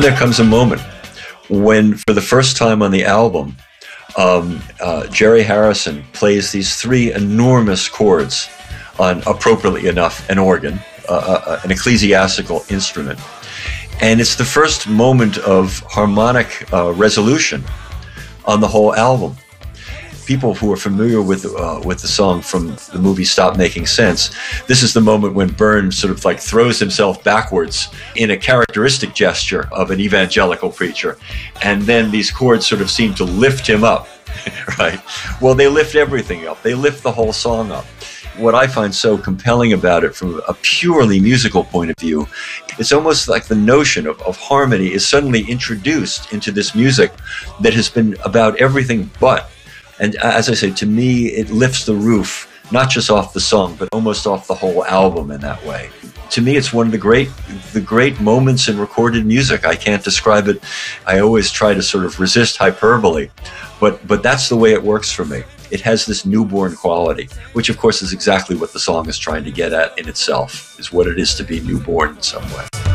then there comes a moment when, for the first time on the album, Jerry Harrison plays these three enormous chords on, appropriately enough, an organ, an ecclesiastical instrument. And it's the first moment of harmonic resolution on the whole album. People who are familiar with the song from the movie Stop Making Sense, this is the moment when Byrne sort of like throws himself backwards in a characteristic gesture of an evangelical preacher, and then these chords sort of seem to lift him up, right? Well, they lift everything up. They lift the whole song up. What I find so compelling about it from a purely musical point of view, it's almost like the notion of harmony is suddenly introduced into this music that has been about everything but. And as I say, to me, it lifts the roof, not just off the song, but almost off the whole album in that way. To me, it's one of the great moments in recorded music. I can't describe it. I always try to sort of resist hyperbole, but that's the way it works for me. It has this newborn quality, which of course is exactly what the song is trying to get at in itself, is what it is to be newborn in some way.